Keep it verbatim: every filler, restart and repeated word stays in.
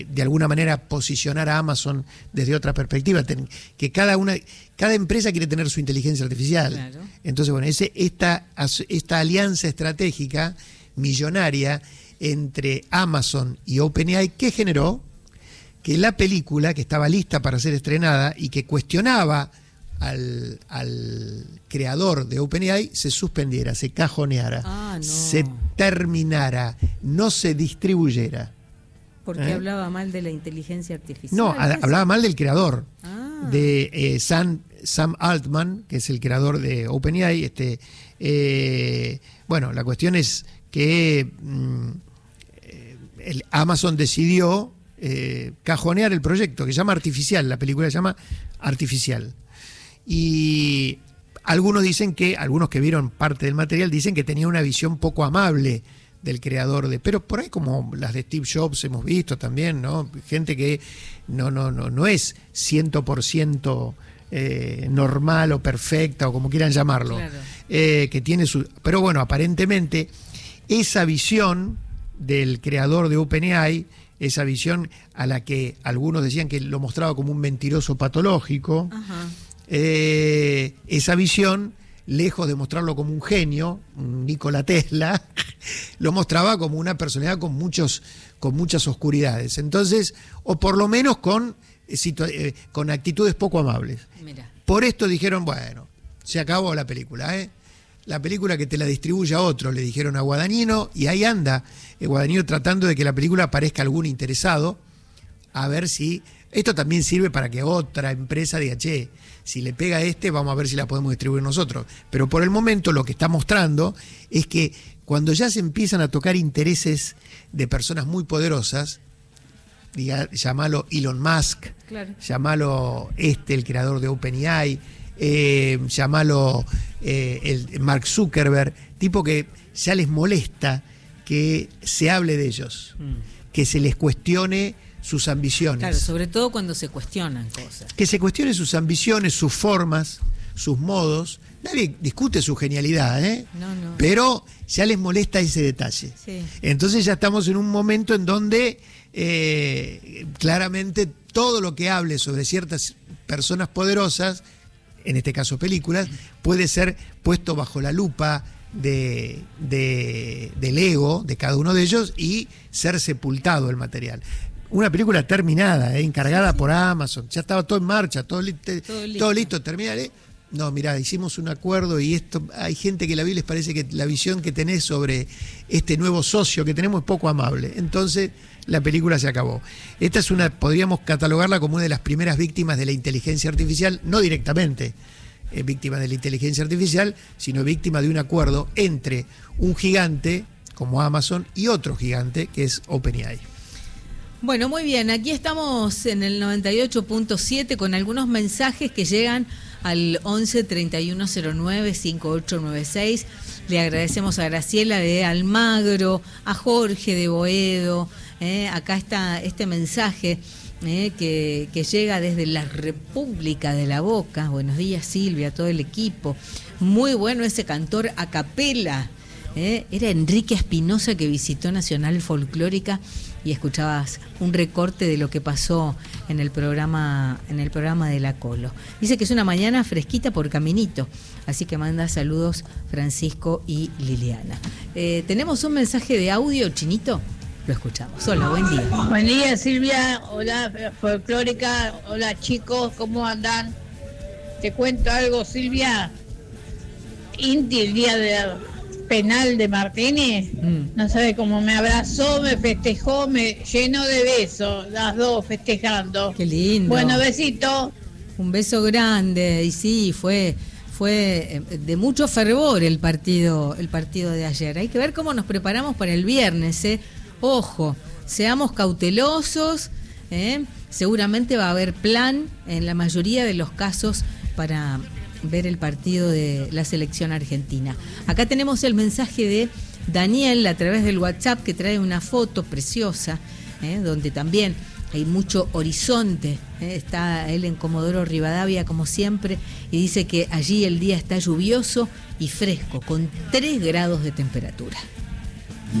de alguna manera posicionar a Amazon desde otra perspectiva, que cada una, cada empresa quiere tener su inteligencia artificial. Claro. Entonces, bueno, ese, esta, esta alianza estratégica millonaria entre Amazon y OpenAI, ¿qué generó? Que la película, que estaba lista para ser estrenada y que cuestionaba al, al creador de OpenAI, se suspendiera, se cajoneara, ah, no. se terminara, no se distribuyera. Porque ¿Eh? hablaba mal de la inteligencia artificial. No, a, hablaba mal del creador, ah. de eh, Sam, Sam Altman, que es el creador de OpenAI. Este, eh, bueno, la cuestión es que mm, el Amazon decidió eh, cajonear el proyecto, que se llama Artificial, la película se llama Artificial. Y algunos dicen que, algunos que vieron parte del material, dicen que tenía una visión poco amable del creador de, pero por ahí como las de Steve Jobs hemos visto también, ¿no? Gente que no, no, no, no es cien por ciento eh, normal o perfecta o como quieran llamarlo, claro. eh, que tiene su, pero bueno, aparentemente esa visión del creador de OpenAI, esa visión a la que algunos decían que lo mostraba como un mentiroso patológico, Ajá. Eh, esa visión, lejos de mostrarlo como un genio, un Nikola Tesla, lo mostraba como una personalidad con muchos, con muchas oscuridades. Entonces, o por lo menos con, eh, con actitudes poco amables. Mirá. Por esto dijeron, bueno, se acabó la película, ¿eh? La película que te la distribuya otro, le dijeron a Guadagnino, y ahí anda eh, Guadagnino tratando de que la película aparezca algún interesado, a ver si... Esto también sirve para que otra empresa diga, che, si le pega a este, vamos a ver si la podemos distribuir nosotros. Pero por el momento lo que está mostrando es que cuando ya se empiezan a tocar intereses de personas muy poderosas, diga, llamalo Elon Musk, claro. llamalo este, el creador de OpenAI, eh, llamalo eh, el Mark Zuckerberg, tipo que ya les molesta que se hable de ellos, mm. que se les cuestione sus ambiciones. Claro, sobre todo cuando se cuestionan cosas. Que se cuestionen sus ambiciones, sus formas, sus modos. Nadie discute su genialidad, ¿eh? No, no. Pero ya les molesta ese detalle. Sí. Entonces ya estamos en un momento en donde eh, claramente todo lo que hable sobre ciertas personas poderosas, en este caso películas, puede ser puesto bajo la lupa de, de, del ego de cada uno de ellos y ser sepultado el material. Una película terminada, eh, encargada sí, sí. por Amazon, ya estaba todo en marcha, todo, li todo listo, todo listo terminaré. No, mirá, hicimos un acuerdo y esto, hay gente que la vi, les parece que la visión que tenés sobre este nuevo socio que tenemos es poco amable. Entonces, la película se acabó. Esta es una, podríamos catalogarla como una de las primeras víctimas de la inteligencia artificial, no directamente eh, víctima de la inteligencia artificial, sino víctima de un acuerdo entre un gigante como Amazon y otro gigante que es OpenAI. Bueno, muy bien, aquí estamos en el noventa y ocho punto siete con algunos mensajes que llegan al once treinta y uno cero nueve cincuenta y ocho noventa y seis. Le agradecemos a Graciela de Almagro, a Jorge de Boedo. Eh, acá está este mensaje eh, que, que llega desde la República de la Boca. Buenos días, Silvia, todo el equipo. Muy bueno ese cantor a capela. Eh, era Enrique Espinosa, que visitó Nacional Folclórica, y escuchabas un recorte de lo que pasó en el programa en el programa de la Colo. Dice que es una mañana fresquita por caminito, así que manda saludos Francisco y Liliana. Eh, tenemos un mensaje de audio, Chinito, lo escuchamos. Hola, buen día. Buen día, Silvia. Hola, Folclórica. Hola, chicos, ¿cómo andan? Te cuento algo, Silvia. Inti, el día de penal de Martínez, mm. no sabe cómo me abrazó, me festejó, me llenó de besos, las dos festejando. Qué lindo. Bueno, besito. Un beso grande, y sí, fue fue de mucho fervor el partido el partido de ayer. Hay que ver cómo nos preparamos para el viernes, ¿eh? Ojo, seamos cautelosos, ¿eh? Seguramente va a haber plan en la mayoría de los casos para ver el partido de la selección argentina. Acá tenemos el mensaje de Daniel a través del WhatsApp, que trae una foto preciosa, ¿eh? donde también hay mucho horizonte, ¿eh? Está él en Comodoro Rivadavia como siempre, y dice que allí el día está lluvioso y fresco, con tres grados de temperatura.